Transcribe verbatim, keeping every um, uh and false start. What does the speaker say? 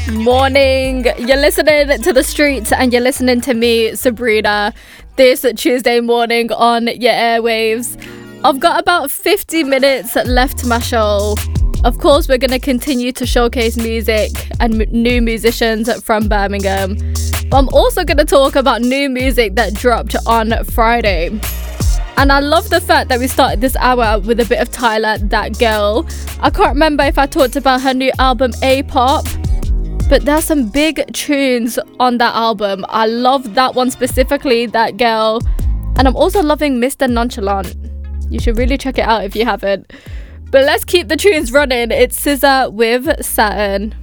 Morning. You're listening to The Streets and you're listening to me, Sabrina, this Tuesday morning on your airwaves. I've got about fifty minutes left to my show. Of course, we're going to continue to showcase music and m- new musicians from Birmingham. But I'm also going to talk about new music that dropped on Friday. And I love the fact that we started this hour with a bit of Tyler, That Girl. I can't remember if I talked about her new album, A-Pop. But there's some big tunes on that album. I love that one specifically, That Girl. And I'm also loving Mister Nonchalant. You should really check it out if you haven't. But let's keep the tunes running. It's S Z A with Saturn.